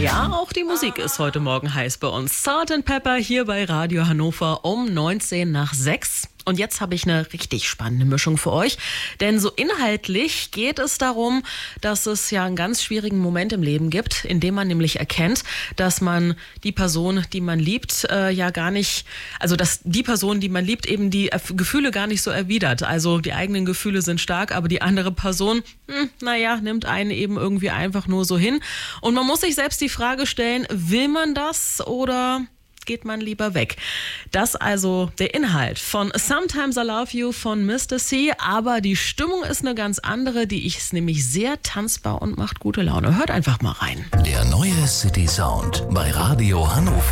Ja, auch die Musik ist heute Morgen heiß bei uns. Sgt. Pepper hier bei Radio Hannover um 6:19. Und jetzt habe ich eine richtig spannende Mischung für euch. Denn so inhaltlich geht es darum, dass es ja einen ganz schwierigen Moment im Leben gibt, in dem man nämlich erkennt, dass man die Person, die man liebt, ja gar nicht, also dass die Person, die man liebt, eben die Gefühle gar nicht so erwidert. Also die eigenen Gefühle sind stark, aber die andere Person, nimmt einen eben irgendwie einfach nur so hin. Und man muss sich selbst die Frage stellen, will man das oder geht man lieber weg? Das also der Inhalt von Sometimes I Love You von Mr. C, aber die Stimmung ist eine ganz andere, die ist nämlich sehr tanzbar und macht gute Laune. Hört einfach mal rein. Der neue City Sound bei Radio Hannover.